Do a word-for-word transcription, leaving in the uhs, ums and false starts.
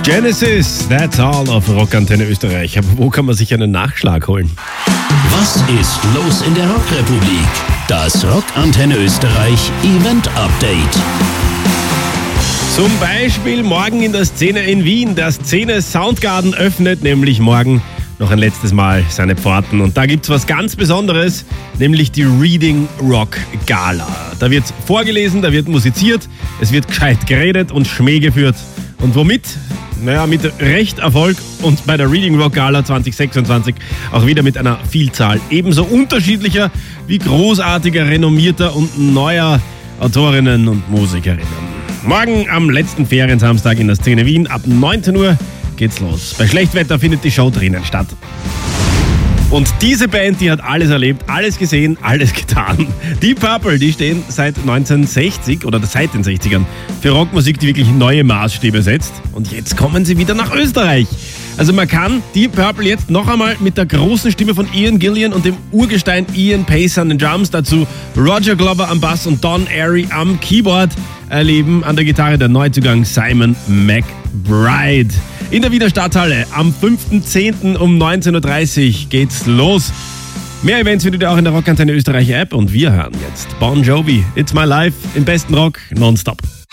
Genesis, that's all auf Rockantenne Österreich. Aber wo kann man sich einen Nachschlag holen? Was ist los in der Rockrepublik? Das Rockantenne Österreich Event Update. Zum Beispiel morgen in der Szene in Wien. Der Szene Soundgarden öffnet nämlich morgen noch ein letztes Mal seine Pforten. Und da gibt's was ganz Besonderes, nämlich die Reading Rock Gala. Da wird vorgelesen, da wird musiziert, es wird gescheit geredet und Schmäh geführt. Und womit? Naja, mit recht Erfolg und bei der Reading Rock Gala zwanzig sechsundzwanzig auch wieder mit einer Vielzahl ebenso unterschiedlicher wie großartiger, renommierter und neuer Autorinnen und Musikerinnen. Morgen am letzten Feriensamstag in der Szene Wien ab neunzehn Uhr geht's los. Bei Schlechtwetter findet die Show drinnen statt. Und diese Band, die hat alles erlebt, alles gesehen, alles getan. Deep Purple, die stehen seit neunzehnhundertsechzig oder seit den sechzigern für Rockmusik, die wirklich neue Maßstäbe setzt. Und jetzt kommen sie wieder nach Österreich. Also man kann Deep Purple jetzt noch einmal mit der großen Stimme von Ian Gillan und dem Urgestein Ian Pace an den Drums, dazu Roger Glover am Bass und Don Airey am Keyboard erleben. An der Gitarre der Neuzugang Simon McBride. In der Wiener Stadthalle am fünften zehnten um neunzehn Uhr dreißig geht's los. Mehr Events findet ihr auch in der Rockantenne Österreich App und wir hören jetzt Bon Jovi, It's My Life im besten Rock nonstop.